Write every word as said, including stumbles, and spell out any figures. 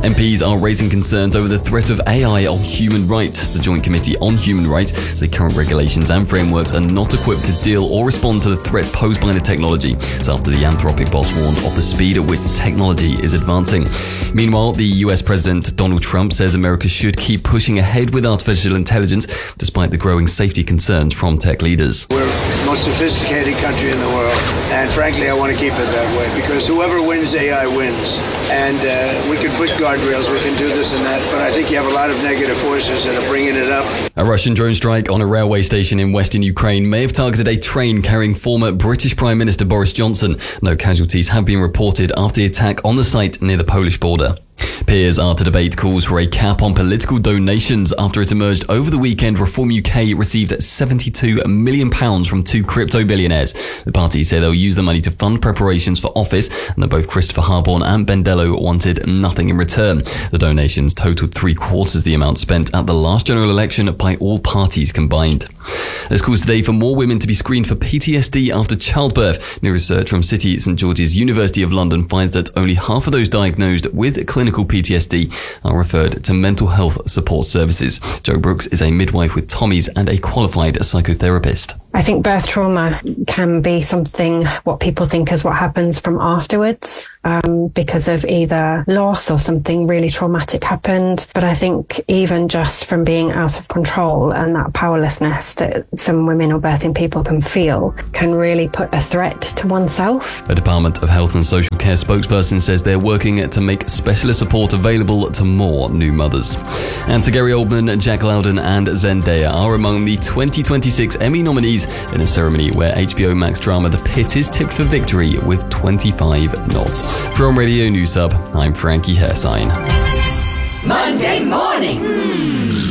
M Ps are raising concerns over the threat of A I on human rights. The Joint Committee on Human Rights say current regulations and frameworks are not equipped to deal or respond to the threat posed by the technology. It's after the Anthropic boss warned of the speed at which the technology is advancing. Meanwhile, the U S President Donald Trump says America should keep pushing ahead with artificial intelligence despite the growing safety concerns from tech leaders. We're the most sophisticated country in the world, and frankly, I want to keep it that way because whoever wins A I wins. And uh, we can put guardrails, we can do this and that, but I think you have a lot of negative forces that are bringing it up. A Russian drone strike on a railway station in western Ukraine may have targeted a train carrying former British Prime Minister Boris Johnson. No casualties have been reported after the attack on the site near the Polish border. Peers are to debate calls for a cap on political donations after it emerged over the weekend Reform U K received seventy-two million pounds from two crypto billionaires. The party say they'll use the money to fund preparations for office, and that both Christopher Harborne and Ben Dello wanted nothing in return. The donations totaled three quarters the amount spent at the last general election by all parties combined. There's calls today for more women to be screened for P T S D after childbirth. New research from City St George's University of London finds that only half of those diagnosed with clinical P T S D are referred to mental health support services. Jo Brooks is a midwife with Tommy's and a qualified psychotherapist. I think birth trauma can be something what people think is what happens from afterwards um, because of either loss or something really traumatic happened. But I think even just from being out of control and that powerlessness that some women or birthing people can feel can really put a threat to oneself. A Department of Health and Social Care spokesperson says they're working to make specialist support available to more new mothers. And to Gary Oldman, Jack Lowden and Zendaya are among the twenty twenty-six Emmy nominees in a ceremony where H B O Max drama The Pit is tipped for victory with twenty-five nods. From Radio News Hub, I'm Frankie Hersign. Monday morning.